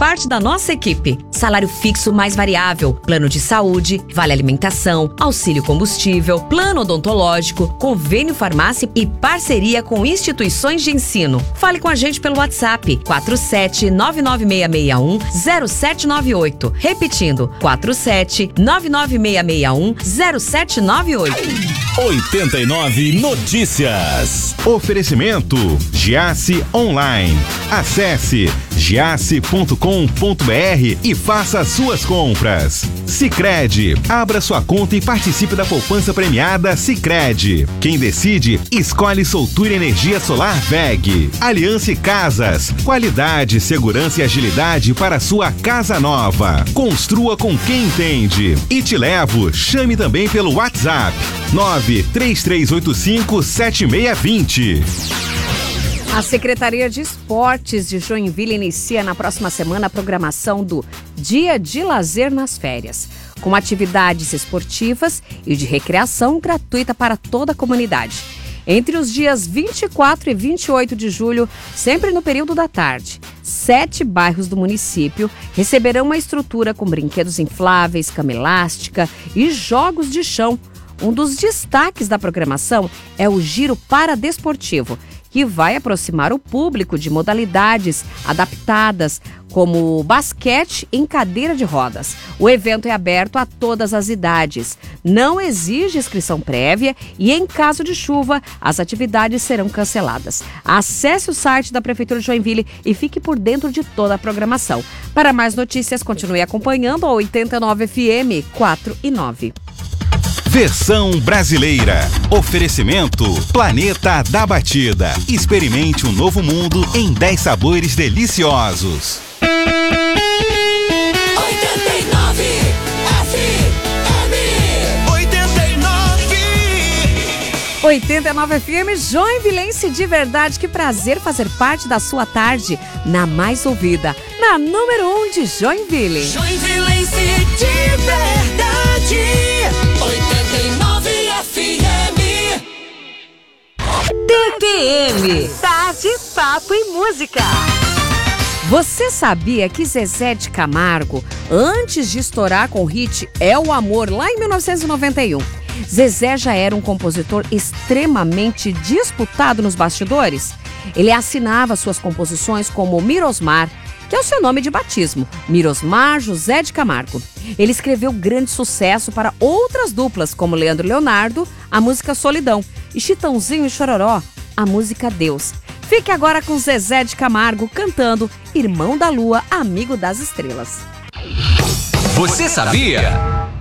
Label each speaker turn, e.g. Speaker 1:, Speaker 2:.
Speaker 1: parte da nossa equipe. Salário fixo mais variável, plano de saúde, vale alimentação, auxílio combustível, plano odontológico, convênio farmácia e parceria com instituições de ensino. Fale com a gente pelo WhatsApp 47-99661-0798. Repetindo, 47-99661-0798.
Speaker 2: 89 Notícias.
Speaker 3: Oferecimento Giasse Online. Acesse giasse.com.br e faça suas compras. Sicredi, abra sua conta e participe da poupança premiada Sicredi. Quem decide, escolhe Soltura Energia Solar WEG. Aliança Casas, qualidade, segurança e agilidade para sua casa nova. Construa com quem entende. E Te Levo, chame também pelo WhatsApp 933857620.
Speaker 4: A Secretaria de Esportes de Joinville inicia na próxima semana a programação do Dia de Lazer nas Férias, com atividades esportivas e de recreação gratuita para toda a comunidade. Entre os dias 24 e 28 de julho, sempre no período da tarde, 7 bairros do município receberão uma estrutura com brinquedos infláveis, cama elástica e jogos de chão. Um dos destaques da programação é o Giro Paradesportivo, que vai aproximar o público de modalidades adaptadas, como basquete em cadeira de rodas. O evento é aberto a todas as idades, não exige inscrição prévia e, em caso de chuva, as atividades serão canceladas. Acesse o site da Prefeitura de Joinville e fique por dentro de toda a programação. Para mais notícias, continue acompanhando a 89 FM 4 e 9.
Speaker 3: Versão brasileira. Oferecimento Planeta da Batida. Experimente um novo mundo em 10 sabores deliciosos.
Speaker 5: 89 FM
Speaker 4: 89 FM Joinvilense de verdade. Que prazer fazer parte da sua tarde na mais ouvida, na número 1 de Joinville.
Speaker 5: Joinvilense de verdade. 89 FM.
Speaker 4: TPM, Tarde, Papo e Música. Você sabia que Zezé de Camargo, antes de estourar com o hit É o Amor, lá em 1991, Zezé já era um compositor extremamente disputado nos bastidores? Ele assinava suas composições como Mirosmar, que é o seu nome de batismo, Mirosmar José de Camargo. Ele escreveu grande sucesso para outras duplas, como Leandro e Leonardo, a música Solidão, e Chitãozinho e Chororó, a música Deus. Fique agora com Zezé de Camargo cantando Irmão da Lua, Amigo das Estrelas.
Speaker 2: Você sabia?